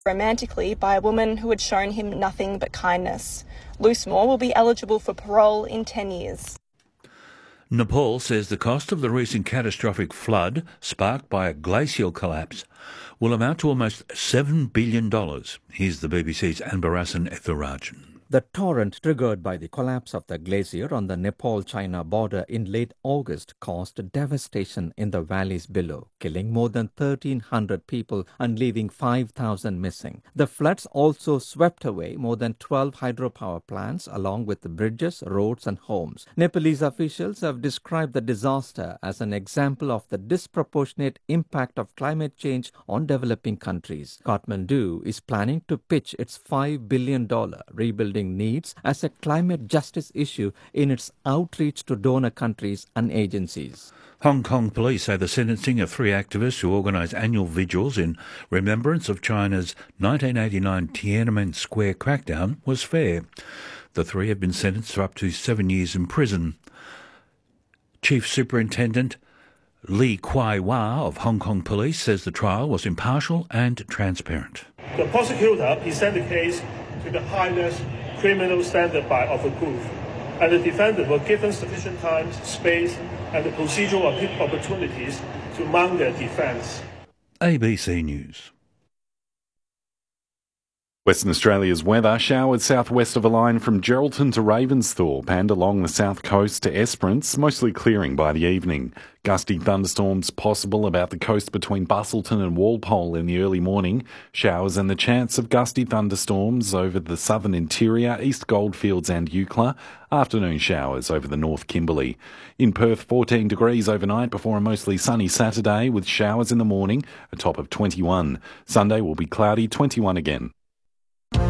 romantically by a woman who had shown him nothing but kindness. Loosemore will be eligible for parole in 10 years. Nepal says the cost of the recent catastrophic flood, sparked by a glacial collapse, will amount to almost $7 billion. Here's the BBC's Anbarasan Ethirajan. The torrent triggered by the collapse of the glacier on the Nepal-China border in late August caused devastation in the valleys below, killing more than 1,300 people and leaving 5,000 missing. The floods also swept away more than 12 hydropower plants along with bridges, roads and homes. Nepalese officials have described the disaster as an example of the disproportionate impact of climate change on developing countries. Kathmandu is planning to pitch its $5 billion rebuilding needs as a climate justice issue in its outreach to donor countries and agencies. Hong Kong police say the sentencing of 3 activists who organise annual vigils in remembrance of China's 1989 Tiananmen Square crackdown was fair. The 3 have been sentenced to up to 7 years in prison. Chief Superintendent Lee Kwai-wah of Hong Kong Police says the trial was impartial and transparent. The prosecutor presented the case to the highest criminal standard of proof, and the defendant were given sufficient time, space, and the procedural opportunities to mount their defence. ABC News. Western Australia's weather: showers southwest of a line from Geraldton to Ravensthorpe and along the south coast to Esperance, mostly clearing by the evening. Gusty thunderstorms possible about the coast between Bustleton and Walpole in the early morning. Showers and the chance of gusty thunderstorms over the southern interior, East Goldfields and Eucla. Afternoon showers over the North Kimberley. In Perth, 14 degrees overnight before a mostly sunny Saturday with showers in the morning, a top of 21. Sunday will be cloudy, 21 again.